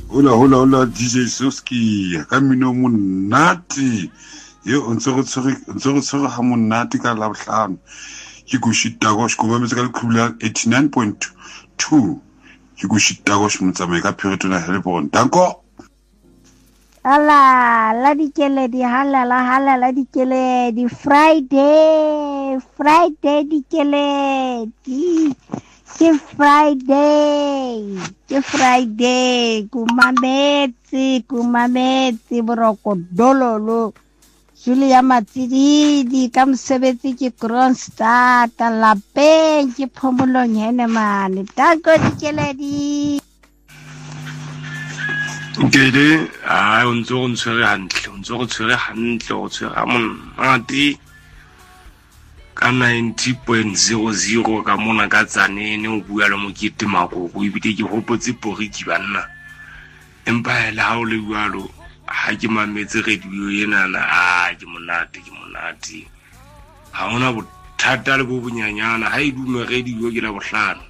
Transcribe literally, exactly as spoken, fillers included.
Hola hola hola D J Soski ka mino monate yo ntse go tsore ntse go tsore ha monate ka la bohlano ke go shita go shiko ba metsaka khula eighty-nine point two ke go shita go shmutsamai ka Phuretona Helbron danko ala la dikele di hala la hala la dikele di Friday Friday dikele di ke Friday ke Friday kumametse kumametse boroko dololo juli ya matsididi ka mosebetsi ke Kronstadt lapeng ke phomolong hene mane tanko dikeledi Nkele a o ntse go ntshwere hantle o ntse go tshwere hantle go tshwere monate ka ninety point zero zero ka mona ka tsanene o bua le Mokete Makoko ebile ke hopotse poriki banna empa la ha o le bualo ha ke mametse radio ena na a ke monate ke monate ha ona bothata le bo bonyanyana ha e dume radio ke la bohlano